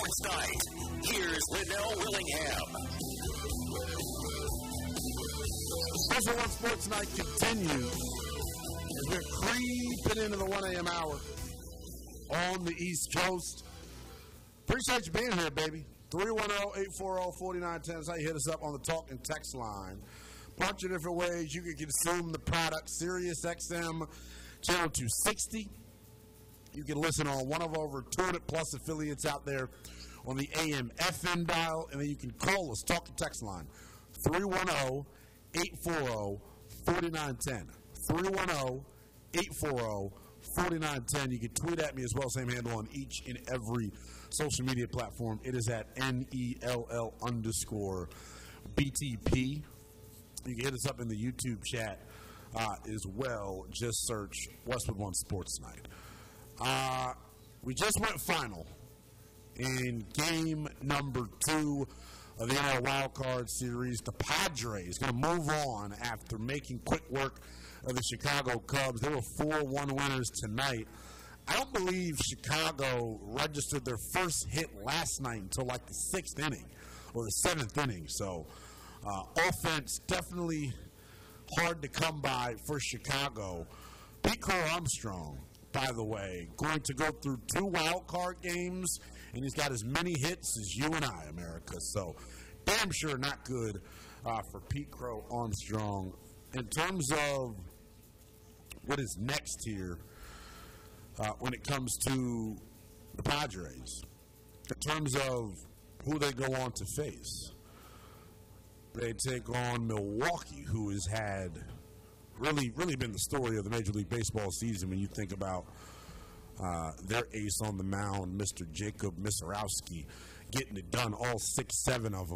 Sports Night. Here's Linnell Willingham. Special One Sports Night continues as we're creeping into the 1 a.m. hour on the East Coast. Appreciate you being here, baby. 310-840-4910 is how you hit us up on the talk and text line. Bunch of different ways you can consume the product. Sirius XM channel 260. You can listen on one of over 200 plus affiliates out there on the AM FM dial, and then you can call us, talk and text line, 310-840-4910. 310-840-4910. You can tweet at me as well, same handle on each and every social media platform. It is at NELL_BTP. You can hit us up in the YouTube chat as well. Just search Westwood One Sports Night. We just went final in game number 2 of the NL Wild Card Series. The Padres going to move on after making quick work of the Chicago Cubs. They were 4-1 winners tonight. I don't believe Chicago registered their first hit last night until like the 6th inning or the 7th inning. So offense definitely hard to come by for Chicago. Pete Crow Armstrong, by the way, going to go through 2 wild card games, and he's got as many hits as you and I, America. So damn sure not good for Pete Crow Armstrong. In terms of what is next here when it comes to the Padres, in terms of who they go on to face, they take on Milwaukee, who has had really been the story of the Major League Baseball season when you think about their ace on the mound, Mr. Jacob Misarowski, getting it done, all 6-7 of